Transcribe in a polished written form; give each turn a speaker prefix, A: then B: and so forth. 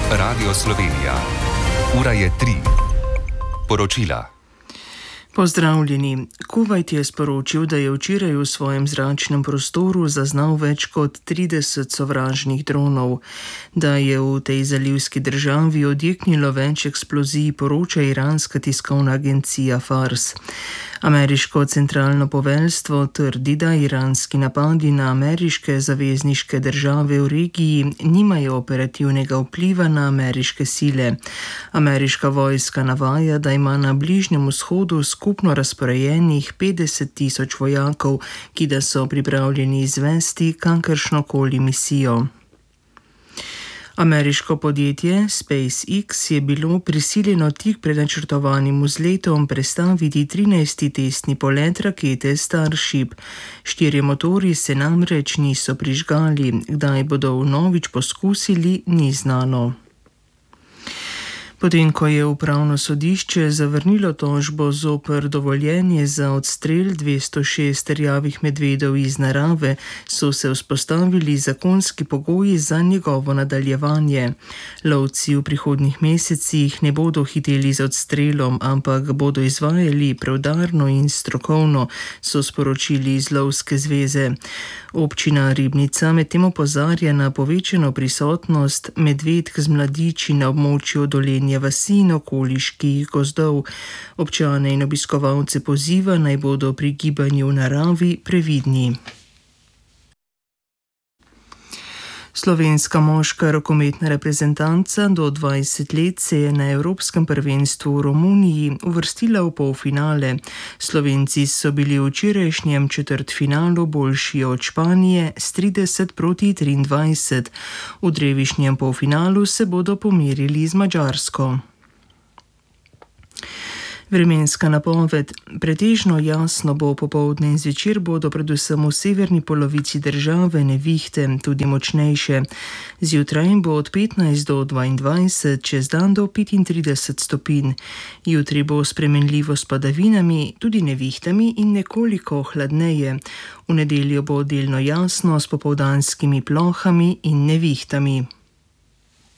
A: Radio Slovenija. Ura je 3. Poročila.
B: Pozdravljeni. Kuvajt je sporočil, da je včeraj v svojem zračnem prostoru zaznal več kot 30 sovražnih dronov. Da je v tej zalivski državi odjeknilo več eksplozij, poroča iranska tiskovna agencija Fars. Ameriško centralno poveljstvo trdi, da iranski napadi na ameriške zavezniške države v regiji nimajo operativnega vpliva na ameriške sile. Ameriška vojska navaja, da ima na Bližnjem vzhodu skupno razporejenih 50,000 vojakov, ki da so pripravljeni izvesti kakršnokoli misijo. Ameriško podjetje SpaceX je bilo prisiljeno tik pred načrtovanim vzletom prestaviti 13. testni polet rakete Starship. 4 motorji se namreč niso prižgali, kdaj bodo vnovič poskusili, ni znano. Potem, ko je upravno sodišče zavrnilo tožbo zoper dovoljenje za odstrel 206 rjavih medvedov iz narave, so se vzpostavili zakonski pogoji za njegovo nadaljevanje. Lovci v prihodnjih mesecih ne bodo hiteli z odstrelom, ampak bodo izvajali preudarno in strokovno, so sporočili iz Lovske zveze. Občina Ribnica medtem opozarja na povečano prisotnost medvedk z mladiči na območju Dolenje vasi in okoliških gozdov. Občane in obiskovalce poziva, naj bodo pri gibanju v naravi previdni. Slovenska moška rokometna reprezentanca do 20 let se je na Evropskem prvenstvu v Romuniji uvrstila v polfinale. Slovenci so bili v včerajšnjem četrtfinalu boljši od Španije s 30-23. V drevišnjem polfinalu se bodo pomerili z Madžarsko. Vremenska napoved. Pretežno jasno bo popoldne in zvečer, bodo predvsem v severni polovici države nevihte, tudi močnejše. Zjutraj bo od 15 do 22, čez dan do 35 stopinj. Jutri bo spremenljivo s padavinami, tudi nevihtami in nekoliko hladneje. V nedeljo bo delno jasno s popoldanskimi plohami in nevihtami.